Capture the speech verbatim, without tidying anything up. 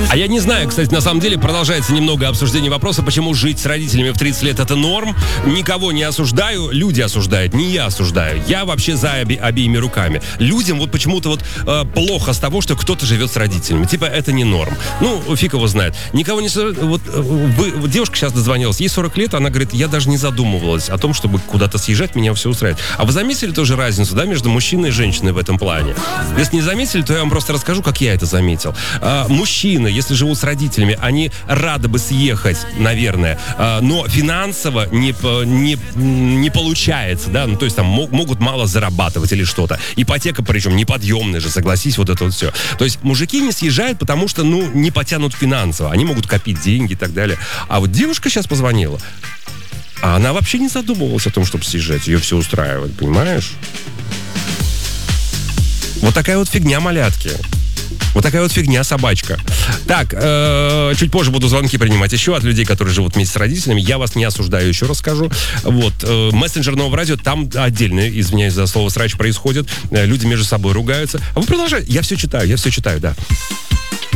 А я не знаю, кстати, на самом деле продолжается немного обсуждение вопроса, почему жить с родителями в тридцать лет это норм. Никого не осуждаю, люди осуждают, не я осуждаю. Я вообще за обе, обеими руками. Людям вот почему-то вот э, плохо с того, что кто-то живет с родителями. Типа это не норм. Ну, фиг его знает. Никого не... Вот, вы, вот девушка сейчас дозвонилась, ей сорок лет, она говорит, я даже не задумывалась о том, чтобы куда-то съезжать, меня все устраивает. А вы заметили тоже разницу, да, между мужчиной и женщиной в этом плане? Если не заметили, то я вам просто расскажу, как я это заметил. А, мужчины, если живут с родителями, они рады бы съехать, наверное, а, но финансово не, не, не получается, да, ну, то есть там мог, могут мало зарабатывать или что-то. Ипотека, причем неподъемная же, согласись, вот это вот все. То есть мужики не съезжают, потому что, ну, не потянут финансово. Они могут копить деньги и так далее. А вот девушка сейчас позвонила, а она вообще не задумывалась о том, чтобы съезжать. Ее все устраивает, понимаешь? Вот такая вот фигня, малятки. Вот такая вот фигня, собачка. Так, э, чуть позже буду звонки принимать еще от людей, которые живут вместе с родителями. Я вас не осуждаю, еще раз скажу. Вот, э, мессенджер Нового радио, там отдельно, извиняюсь за слово срач, происходит. Э, люди между собой ругаются. А вы продолжаете? Я все читаю, я все читаю, да.